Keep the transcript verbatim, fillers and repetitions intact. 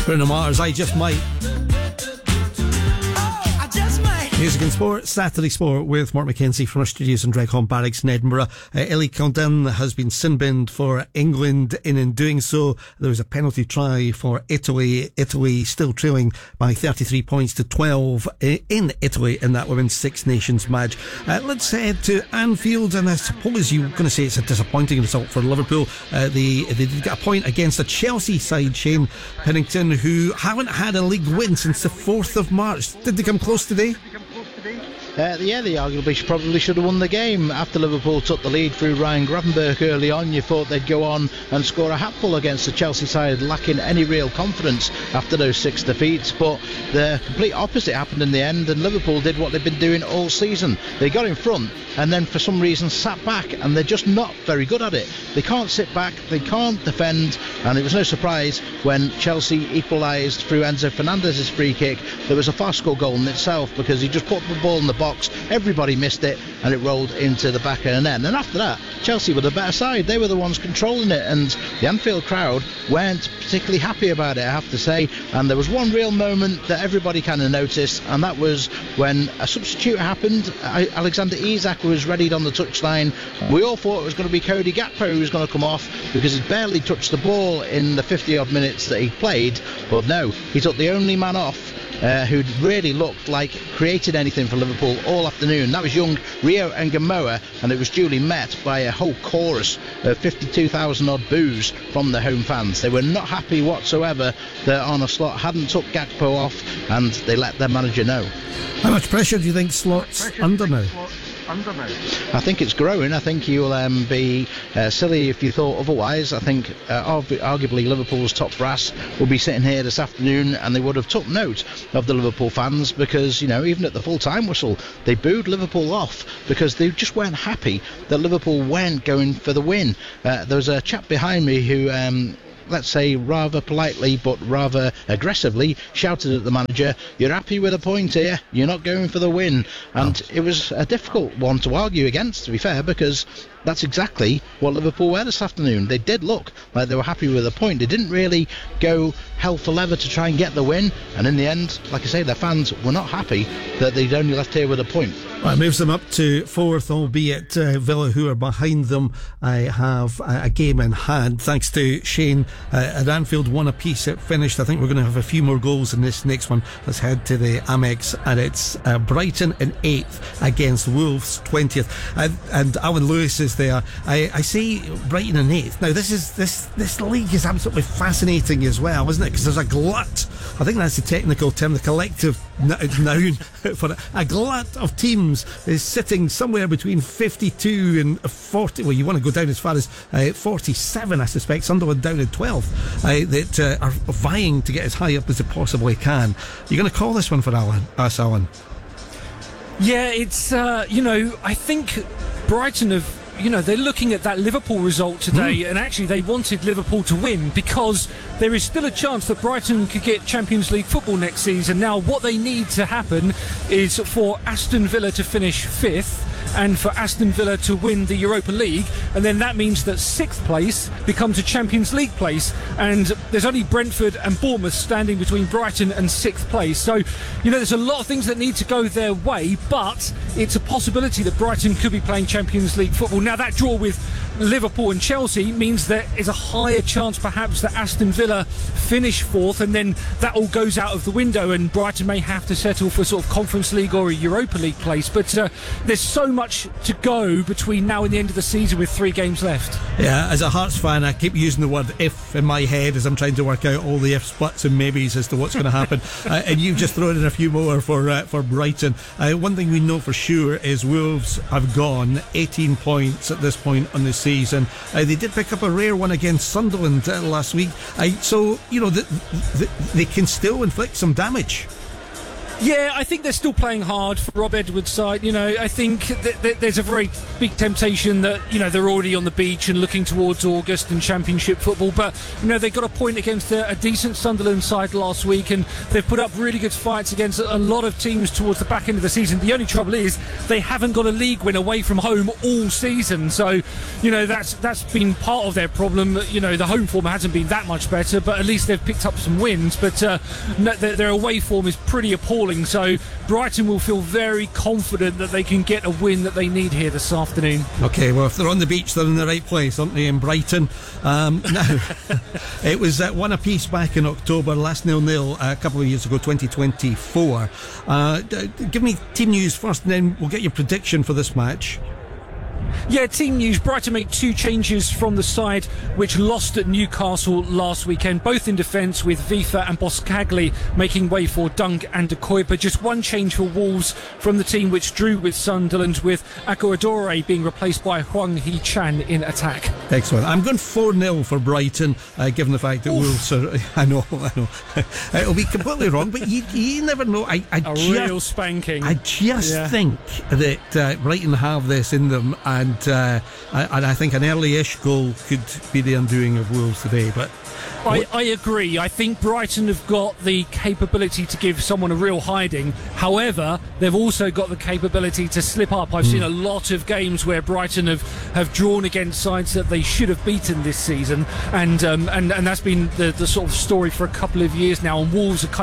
Bruno Mars, I Just Might. Music and Sport, Saturday Sport with Mark McKenzie from our studios in Dreghorn Barracks in Edinburgh. Uh, Ellie Condon has been sin-binned for England, and in doing so there was a penalty try for Italy. Italy still trailing by thirty-three points to twelve in Italy in that Women's Six Nations match. Uh, let's head to Anfield, and I suppose you're going to say it's a disappointing result for Liverpool. Uh, they, they did get a point against a Chelsea side, Shane Pennington, who haven't had a league win since the fourth of March. Did they come close today? Uh, yeah, they arguably probably should have won the game. After Liverpool took the lead through Ryan Gravenberch early on, you thought they'd go on and score a hatful against the Chelsea side, lacking any real confidence after those six defeats. But the complete opposite happened in the end, and Liverpool did what they've been doing all season. They got in front and then for some reason sat back, and they're just not very good at it. They can't sit back, they can't defend, and it was no surprise when Chelsea equalised through Enzo Fernandez's free kick. There was a fast score goal in itself because he just put the ball in the box, everybody missed it, and it rolled into the back of the net. And after that, Chelsea were the better side. They were the ones controlling it, and the Anfield crowd weren't particularly happy about it, I have to say. And there was one real moment that everybody kind of noticed, and that was when a substitute happened. Alexander Isak was readied on the touchline. We all thought it was going to be Cody Gakpo who was going to come off because he barely touched the ball in the fifty odd minutes that he played, but no, he took the only man off Uh, who'd really looked like created anything for Liverpool all afternoon. That was young Rio Ngamoa, and it was duly met by a whole chorus of fifty-two thousand odd boos from the home fans. They were not happy whatsoever that Arne Slot hadn't took Gakpo off, and they let their manager know. How much pressure do you think Slot's under now? Under now. I think it's growing. I think you'll um, be uh, silly if you thought otherwise. I think uh, argu- arguably Liverpool's top brass will be sitting here this afternoon, and they would have took note of the Liverpool fans, because, you know, even at the full time whistle they booed Liverpool off because they just weren't happy that Liverpool weren't going for the win. Uh, there was a chap behind me who um, let's say rather politely but rather aggressively shouted at the manager, "You're happy with a point here, you're not going for the win." And oh. It was a difficult one to argue against, to be fair, because that's exactly what Liverpool were this afternoon. They did look like they were happy with a point. They didn't really go hell for leather to try and get the win, and in the end, like I say, their fans were not happy that they'd only left here with a point. Well, it moves them up to fourth, albeit uh, Villa, who are behind them, uh, have a, a game in hand. Thanks to Shane uh, at Anfield, one apiece it finished. I think we're going to have a few more goals in this next one. Let's head to the Amex, and it's uh, Brighton in eighth against Wolves twentieth, and, and Alan Lewis is there. I, I say Brighton in eighth. Now this is this this league is absolutely fascinating as well, isn't it? Because there's a glut. I think that's the technical term, the collective noun for it. A glut of teams is sitting somewhere between fifty-two and forty. Well, you want to go down as far as uh, forty-seven, I suspect. Sunderland down at twelfth, uh, that uh, are vying to get as high up as they possibly can. You're going to call this one for Alan, us, Alan? Yeah, it's uh, you know, I think Brighton have. You know, they're looking at that Liverpool result today, mm. and actually they wanted Liverpool to win because there is still a chance that Brighton could get Champions League football next season. Now, what they need to happen is for Aston Villa to finish fifth and for Aston Villa to win the Europa League, and then that means that sixth place becomes a Champions League place, and there's only Brentford and Bournemouth standing between Brighton and sixth place. So, you know, there's a lot of things that need to go their way, but it's a possibility that Brighton could be playing Champions League football. Now, that draw with Liverpool and Chelsea means there is a higher chance perhaps that Aston Villa finish fourth, and then that all goes out of the window and Brighton may have to settle for sort of Conference League or a Europa League place. But uh, there's so much to go between now and the end of the season with three games left. Yeah, as a Hearts fan, I keep using the word if in my head as I'm trying to work out all the ifs, buts and maybes as to what's going to happen. uh, and you've just thrown in a few more for uh, for Brighton. Uh, one thing we know for sure is Wolves have gone eighteen points at this point on the season. Uh, they did pick up a rare one against Sunderland uh, last week. Uh, so, you know, the, the, they can still inflict some damage. Yeah, I think they're still playing hard for Rob Edwards' side. You know, I think that, that there's a very big temptation that, you know, they're already on the beach and looking towards August and Championship football. But, you know, they got a point against a, a decent Sunderland side last week, and they've put up really good fights against a lot of teams towards the back end of the season. The only trouble is they haven't got a league win away from home all season. So, you know, that's that's been part of their problem. You know, the home form hasn't been that much better, but at least they've picked up some wins. But uh, their, their away form is pretty appalling. So Brighton will feel very confident that they can get a win that they need here this afternoon. Okay, well, if they're on the beach, they're in the right place, aren't they, in Brighton? Um, now, it was uh, one apiece back in October, last nil-nil uh, a couple of years ago, twenty twenty-four. Uh, d- give me team news first, and then we'll get your prediction for this match. Yeah, team news. Brighton make two changes from the side which lost at Newcastle last weekend, both in defence, with Vifa and Boscagli making way for Dunk and De Kuyper. Just one change for Wolves from the team which drew with Sunderland, with Aguadore being replaced by Hwang Hee-chan in attack. Excellent. I'm going four nil for Brighton, uh, given the fact that Oof. Wolves are... I know, I know. It'll be completely wrong, but you, you never know. I, I A just, real spanking. I just Yeah. think that uh, Brighton have this in them, and uh, I, and I think an early-ish goal could be the undoing of Wolves today. But I, I agree. I think Brighton have got the capability to give someone a real hiding. However, they've also got the capability to slip up. I've mm. seen a lot of games where Brighton have, have drawn against sides that they should have beaten this season, and um, and, and that's been the, the sort of story for a couple of years now. And Wolves are